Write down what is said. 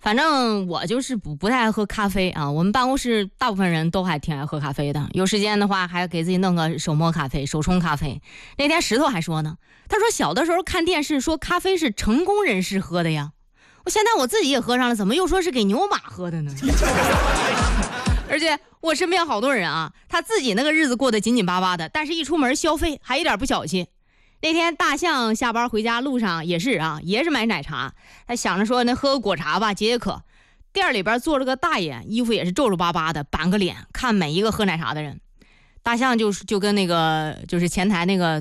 反正我就是不太爱喝咖啡啊。我们办公室大部分人都还挺爱喝咖啡的，有时间的话还给自己弄个手磨咖啡、手冲咖啡。那天石头还说呢，他说小的时候看电视说咖啡是成功人士喝的呀，现在我自己也喝上了，怎么又说是给牛马喝的呢？而且我身边好多人啊，他自己那个日子过得紧紧巴巴的，但是一出门消费还一点不小气。那天大象下班回家路上也是买奶茶，他想着说那喝个果茶吧解解渴。店里边坐着个大爷，衣服也是皱皱巴巴的，板个脸看每一个喝奶茶的人。大象就跟那个就是前台那个